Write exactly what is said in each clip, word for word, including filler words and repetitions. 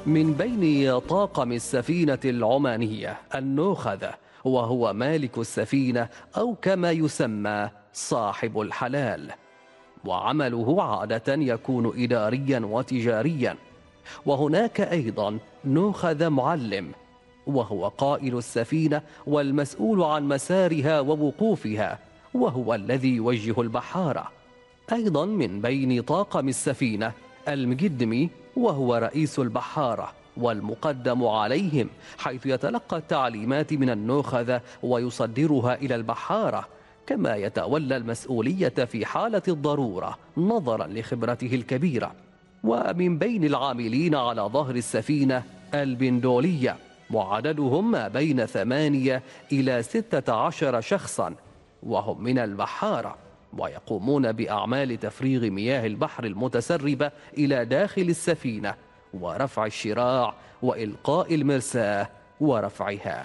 من بين طاقم السفينة العمانية النوخذة، وهو مالك السفينة أو كما يسمى صاحب الحلال، وعمله عادة يكون إداريا وتجاريا. وهناك أيضا نوخذ معلم، وهو قائد السفينة والمسؤول عن مسارها ووقوفها، وهو الذي يوجه البحارة. أيضا من بين طاقم السفينة المقدمي، وهو رئيس البحارة والمقدم عليهم، حيث يتلقى التعليمات من النوخذة ويصدرها إلى البحارة، كما يتولى المسؤولية في حالة الضرورة نظرا لخبرته الكبيرة. ومن بين العاملين على ظهر السفينة البندولية، وعددهم ما بين ثمانية إلى ستة عشر شخصا، وهم من البحارة، ويقومون بأعمال تفريغ مياه البحر المتسربة إلى داخل السفينة، ورفع الشراع، وإلقاء المرساة ورفعها.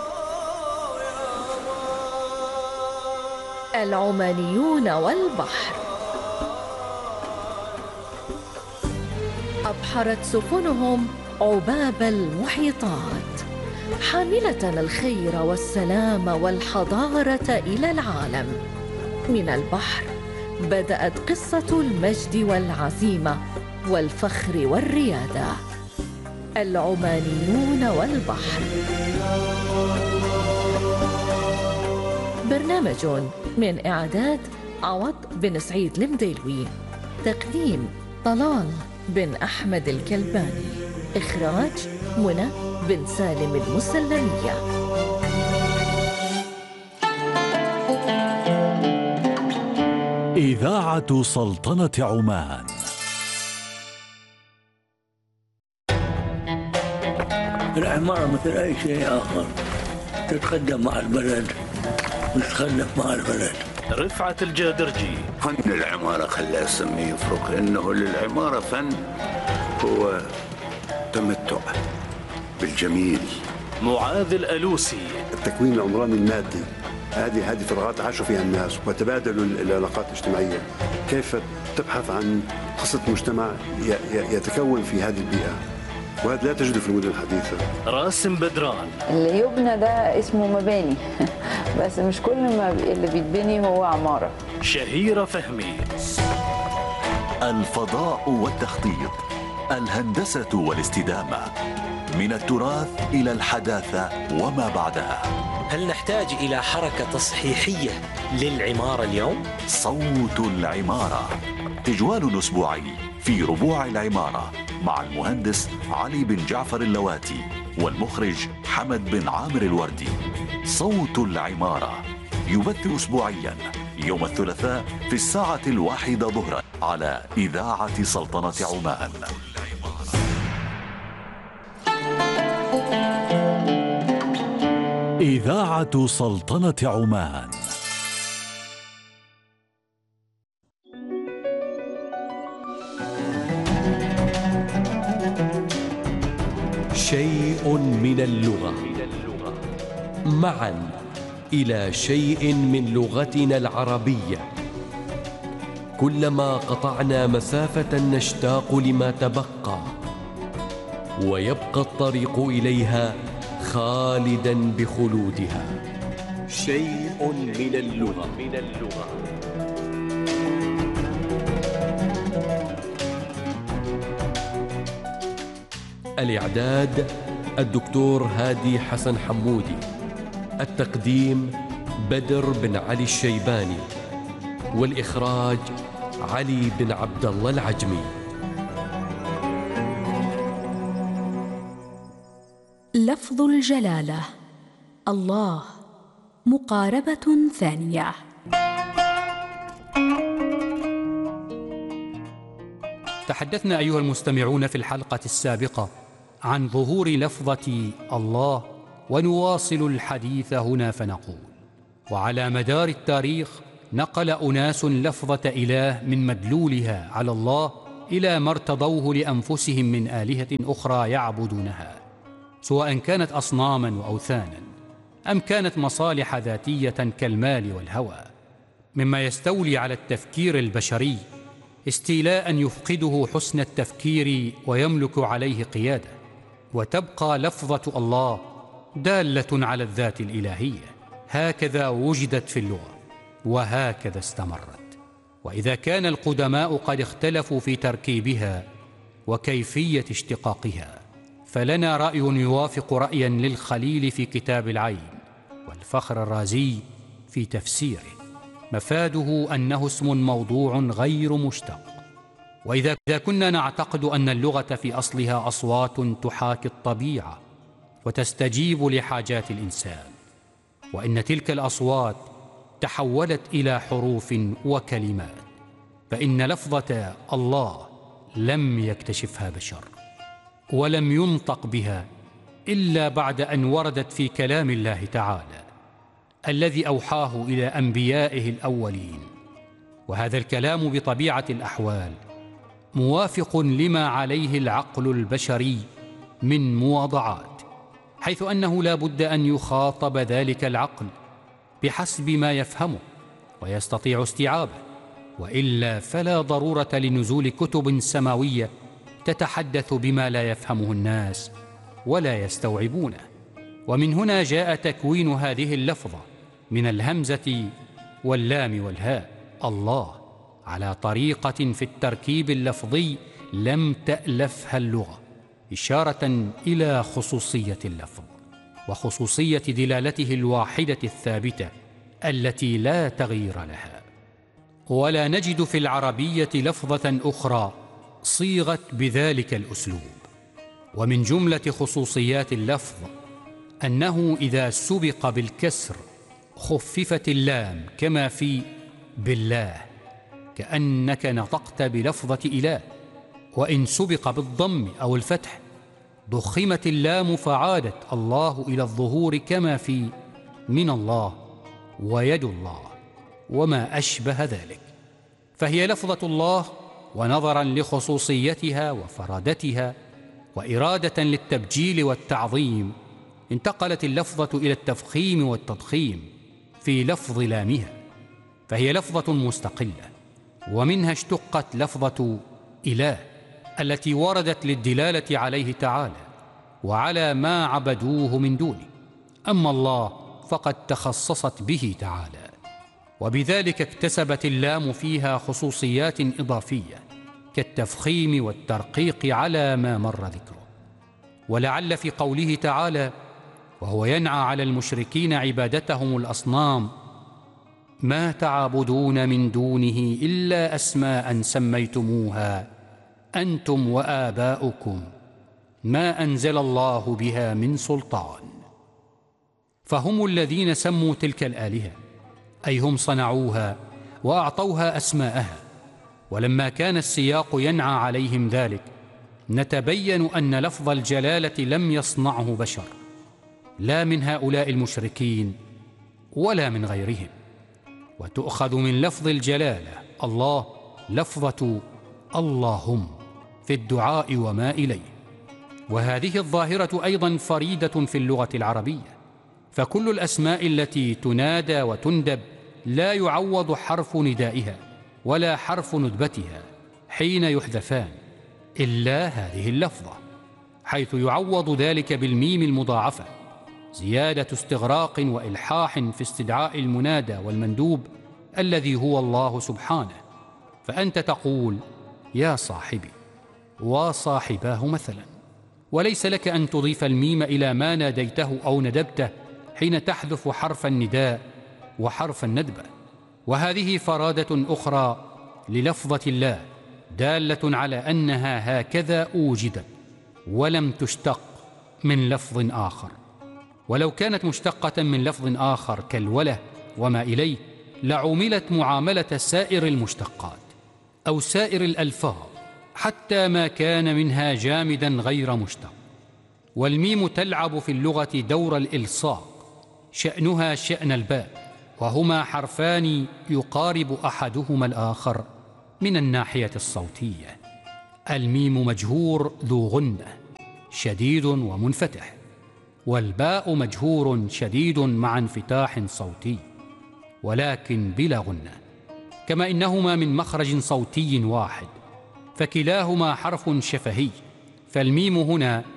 العمانيون والبحر. أبحرت سفنهم عباب المحيطات، حاملة الخير والسلام والحضارة إلى العالم. من البحر بدأت قصة المجد والعزيمة والفخر والريادة. العمانيون والبحر، برنامج من إعداد عوض بن سعيد المديلوي، تقديم طلال بن أحمد الكلباني، إخراج منى بن سالم المسلمية. إذاعة سلطنة عمان. العمارة مثل أي شيء آخر، تتقدم مع البلد وتتخلف مع البلد. رفعة الجادرجي. فن العمارة خلى اسمه يفرق، إنه للعمارة فن هو تمتع بالجميل. معاذ الألوسي. التكوين العمراني المادي، هذه هذه فراغات عاشوا فيها الناس وتبادلوا العلاقات الاجتماعية. كيف تبحث عن قصة مجتمع يتكون في هذه البيئة، وهذا لا تجده في المدن الحديثة. راسم بدران. اللي يبنى ده اسمه مباني بس مش كل ما اللي بيتبني هو عمارة. شهيرة فهمي. الفضاء والتخطيط، الهندسة والاستدامة، من التراث إلى الحداثة وما بعدها. هل نحتاج إلى حركة تصحيحية للعمارة اليوم؟ صوت العمارة، تجوال أسبوعي في ربوع العمارة مع المهندس علي بن جعفر اللواتي والمخرج حمد بن عامر الوردي. صوت العمارة يبث أسبوعيا يوم الثلاثاء في الساعة الواحدة ظهرا على إذاعة سلطنة عمان. إذاعة سلطنة عمان. شيء من اللغة، معا إلى شيء من لغتنا العربية. كلما قطعنا مسافة نشتاق لما تبقى، ويبقى الطريق إليها خالدا بخلودها. شيء من اللغة. الإعداد الدكتور هادي حسن حمودي، التقديم بدر بن علي الشيباني، والإخراج علي بن عبد الله العجمي. لفظ الجلالة الله، مقاربة ثانية. تحدثنا أيها المستمعون في الحلقة السابقة عن ظهور لفظة الله، ونواصل الحديث هنا فنقول: وعلى مدار التاريخ نقل أناس لفظة إله من مدلولها على الله إلى ما ارتضوه لأنفسهم من آلهة أخرى يعبدونها، سواء كانت أصناما وأوثانا أم كانت مصالح ذاتية كالمال والهوى، مما يستولي على التفكير البشري استيلاء يفقده حسن التفكير ويملك عليه قيادة. وتبقى لفظة الله دالة على الذات الإلهية. هكذا وجدت في اللغة وهكذا استمرت. وإذا كان القدماء قد اختلفوا في تركيبها وكيفية اشتقاقها، فلنا رأي يوافق رأيا للخليل في كتاب العين، والفخر الرازي في تفسيره، مفاده أنه اسم موضوع غير مشتق. وإذا كنا نعتقد أن اللغة في أصلها أصوات تحاكي الطبيعة وتستجيب لحاجات الإنسان، وإن تلك الأصوات تحولت إلى حروف وكلمات، فإن لفظة الله لم يكتشفها بشر، ولم ينطق بها إلا بعد أن وردت في كلام الله تعالى الذي أوحاه إلى أنبيائه الأولين. وهذا الكلام بطبيعة الأحوال موافق لما عليه العقل البشري من مواضعات، حيث أنه لا بد أن يخاطب ذلك العقل بحسب ما يفهمه ويستطيع استيعابه، وإلا فلا ضرورة لنزول كتب سماوية تتحدث بما لا يفهمه الناس ولا يستوعبونه. ومن هنا جاء تكوين هذه اللفظة من الهمزة واللام والهاء، الله، على طريقة في التركيب اللفظي لم تألفها اللغة، إشارة إلى خصوصية اللفظ وخصوصية دلالته الواحدة الثابتة التي لا تغيير لها. ولا نجد في العربية لفظة أخرى صيغت بذلك الأسلوب. ومن جملة خصوصيات اللفظ أنه إذا سبق بالكسر خففت اللام، كما في بالله، كأنك نطقت بلفظة إله. وإن سبق بالضم أو الفتح ضخمت اللام فعادت الله إلى الظهور، كما في من الله ويد الله وما أشبه ذلك. فهي لفظة الله، ونظرا لخصوصيتها وفرادتها وإرادة للتبجيل والتعظيم انتقلت اللفظة إلى التفخيم والتضخيم في لفظ لامها، فهي لفظة مستقلة. ومنها اشتقت لفظة إله التي وردت للدلالة عليه تعالى وعلى ما عبدوه من دونه. أما الله فقد تخصصت به تعالى، وبذلك اكتسبت اللام فيها خصوصيات إضافية كالتفخيم والترقيق على ما مر ذكره. ولعل في قوله تعالى وهو ينعى على المشركين عبادتهم الأصنام ما تعبدون من دونه إلا أسماء سميتموها أنتم وآباؤكم ما أنزل الله بها من سلطان. فهم الذين سموا تلك الآلهة، أي هم صنعوها وأعطوها أسماءها. ولما كان السياق ينعى عليهم ذلك نتبين أن لفظ الجلالة لم يصنعه بشر، لا من هؤلاء المشركين ولا من غيرهم. وتؤخذ من لفظ الجلالة الله لفظة اللهم في الدعاء وما إليه. وهذه الظاهرة أيضا فريدة في اللغة العربية، فكل الأسماء التي تنادى وتندب لا يعوض حرف ندائها ولا حرف ندبتها حين يحذفان إلا هذه اللفظة، حيث يعوض ذلك بالميم المضاعفة، زيادة استغراق وإلحاح في استدعاء المنادى والمندوب الذي هو الله سبحانه. فأنت تقول يا صاحبي وصاحباه مثلا، وليس لك أن تضيف الميم إلى ما ناديته أو ندبته حين تحذف حرف النداء وحرف الندبة. وهذه فرادة أخرى للفظة الله دالة على أنها هكذا أوجدت ولم تشتق من لفظ آخر. ولو كانت مشتقة من لفظ آخر كالوله وما إليه لعملت معاملة سائر المشتقات أو سائر الألفاظ حتى ما كان منها جامدا غير مشتق. والميم تلعب في اللغة دور الإلصاق، شأنها شأن الباء، وهما حرفان يقارب أحدهما الآخر من الناحية الصوتية. الميم مجهور ذو غنة شديد ومنفتح، والباء مجهور شديد مع انفتاح صوتي ولكن بلا غنة، كما إنهما من مخرج صوتي واحد، فكلاهما حرف شفهي. فالميم هنا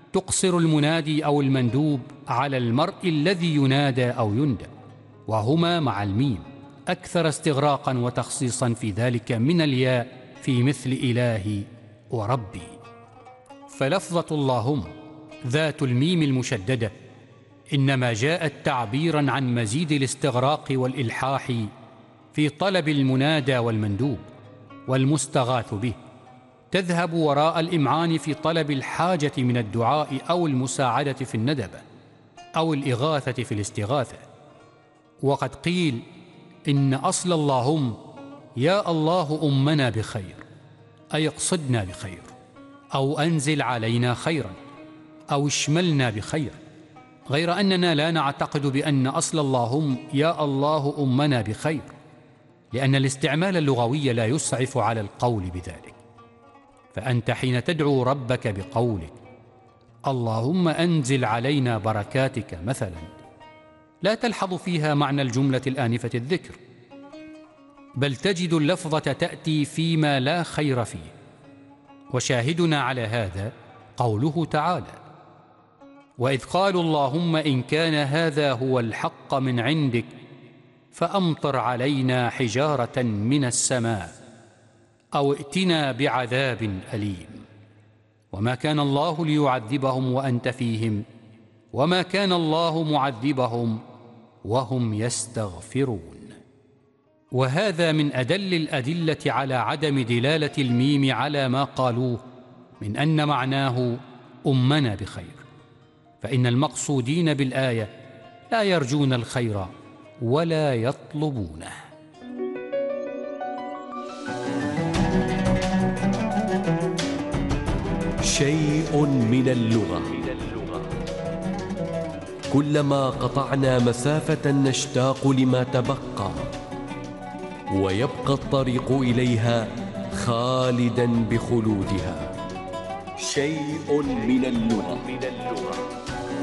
تقصر المنادي أو المندوب على المرء الذي ينادى أو يندى، وهما مع الميم أكثر استغراقا وتخصيصا في ذلك من الياء في مثل إلهي وربي. فلفظة اللهم ذات الميم المشددة إنما جاءت تعبيرا عن مزيد الاستغراق والإلحاح في طلب المنادى والمندوب والمستغاث به، تذهب وراء الإمعان في طلب الحاجة من الدعاء أو المساعدة في الندبة أو الإغاثة في الاستغاثة. وقد قيل إن أصل اللهم يا الله أمنا بخير، أي اقصدنا بخير، أو أنزل علينا خيرا، أو اشملنا بخير، غير أننا لا نعتقد بأن أصل اللهم يا الله أمنا بخير، لأن الاستعمال اللغوي لا يسعف على القول بذلك. فأنت حين تدعو ربك بقولك اللهم أنزل علينا بركاتك مثلا، لا تلحظ فيها معنى الجملة الآنفة الذكر، بل تجد اللفظة تأتي فيما لا خير فيه. وشاهدنا على هذا قوله تعالى: وإذ قالوا اللهم إن كان هذا هو الحق من عندك فأمطر علينا حجارة من السماء أو ائتنا بعذاب أليم. وما كان الله ليعذبهم وأنت فيهم وما كان الله معذبهم وهم يستغفرون. وهذا من أدل الأدلة على عدم دلالة الميم على ما قالوه من أن معناه أمنا بخير، فإن المقصودين بالآية لا يرجون الخير ولا يطلبونه. شيء من اللغة. كلما قطعنا مسافة نشتاق لما تبقى، ويبقى الطريق إليها خالدا بخلودها. شيء من اللغة.